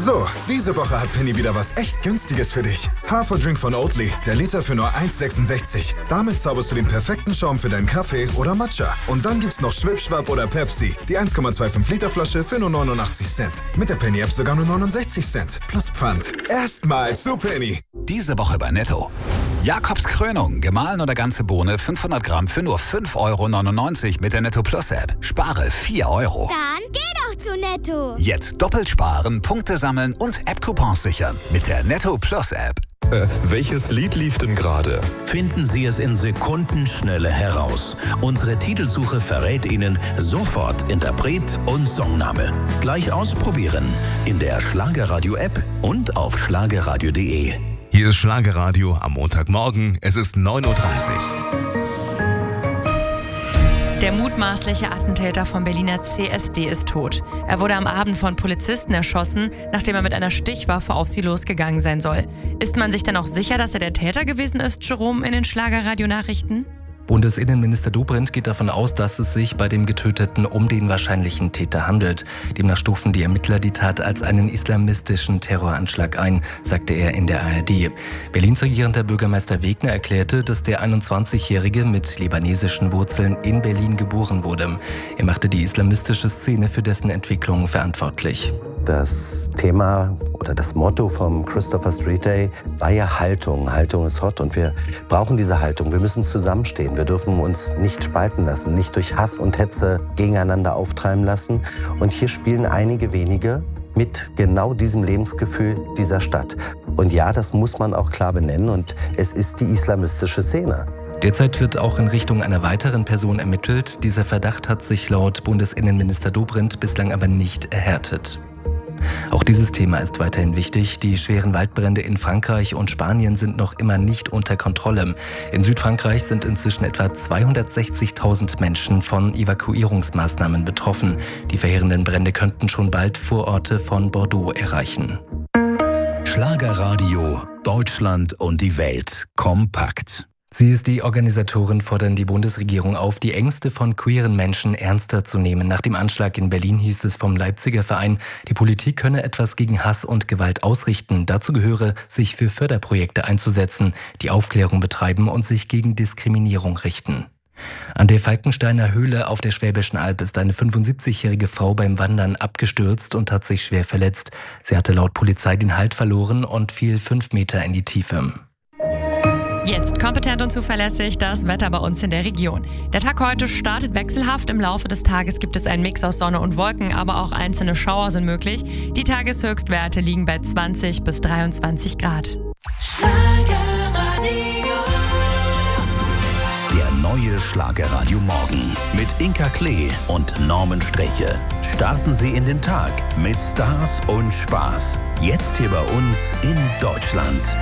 So, diese Woche hat Penny wieder was echt Günstiges für dich. Haferdrink von Oatly, der Liter für nur 1,66. Damit zauberst du den perfekten Schaum für deinen Kaffee oder Matcha. Und dann gibt's noch Schwipschwap oder Pepsi, die 1,25 Liter Flasche für nur 89 Cent. Mit der Penny-App sogar nur 69 Cent. Plus Pfand. Erstmal zu Penny. Diese Woche bei Netto. Jakobs Krönung, gemahlen oder ganze Bohne, 500 Gramm für nur 5,99 € mit der Netto Plus App. Spare 4 €. Dann geh doch zu Netto. Jetzt doppelt sparen, Punkte sammeln und App-Coupons sichern mit der Netto Plus App. Welches Lied lief denn gerade? Finden Sie es in Sekundenschnelle heraus. Unsere Titelsuche verrät Ihnen sofort Interpret und Songname. Gleich ausprobieren in der Schlagerradio-App und auf schlagerradio.de. Hier ist Schlagerradio am Montagmorgen. Es ist 9:30 Uhr. Der mutmaßliche Attentäter vom Berliner CSD ist tot. Er wurde am Abend von Polizisten erschossen, nachdem er mit einer Stichwaffe auf sie losgegangen sein soll. Ist man sich dann auch sicher, dass er der Täter gewesen ist, Jerome, in den Schlagerradio-Nachrichten? Bundesinnenminister Dobrindt geht davon aus, dass es sich bei dem Getöteten um den wahrscheinlichen Täter handelt. Demnach stufen die Ermittler die Tat als einen islamistischen Terroranschlag ein, sagte er in der ARD. Berlins regierender Bürgermeister Wegner erklärte, dass der 21-Jährige mit libanesischen Wurzeln in Berlin geboren wurde. Er machte die islamistische Szene für dessen Entwicklung verantwortlich. Das Thema oder das Motto vom Christopher Street Day war ja Haltung. Haltung ist hot und wir brauchen diese Haltung. Wir müssen zusammenstehen. Wir dürfen uns nicht spalten lassen, nicht durch Hass und Hetze gegeneinander auftreiben lassen. Und hier spielen einige wenige mit genau diesem Lebensgefühl dieser Stadt. Und ja, das muss man auch klar benennen und es ist die islamistische Szene. Derzeit wird auch in Richtung einer weiteren Person ermittelt. Dieser Verdacht hat sich laut Bundesinnenminister Dobrindt bislang aber nicht erhärtet. Auch dieses Thema ist weiterhin wichtig. Die schweren Waldbrände in Frankreich und Spanien sind noch immer nicht unter Kontrolle. In Südfrankreich sind inzwischen etwa 260.000 Menschen von Evakuierungsmaßnahmen betroffen. Die verheerenden Brände könnten schon bald Vororte von Bordeaux erreichen. Schlagerradio, Deutschland und die Welt kompakt. Sie ist die Organisatorin, fordern die Bundesregierung auf, die Ängste von queeren Menschen ernster zu nehmen. Nach dem Anschlag in Berlin hieß es vom Leipziger Verein, die Politik könne etwas gegen Hass und Gewalt ausrichten. Dazu gehöre, sich für Förderprojekte einzusetzen, die Aufklärung betreiben und sich gegen Diskriminierung richten. An der Falkensteiner Höhle auf der Schwäbischen Alb ist eine 75-jährige Frau beim Wandern abgestürzt und hat sich schwer verletzt. Sie hatte laut Polizei den Halt verloren und fiel 5 Meter in die Tiefe. Jetzt kompetent und zuverlässig das Wetter bei uns in der Region. Der Tag heute startet wechselhaft. Im Laufe des Tages gibt es einen Mix aus Sonne und Wolken, aber auch einzelne Schauer sind möglich. Die Tageshöchstwerte liegen bei 20 bis 23 Grad. Der neue Schlagerradio Morgen mit Inka Klee und Norman Streche. Starten Sie in den Tag mit Stars und Spaß. Jetzt hier bei uns in Deutschland.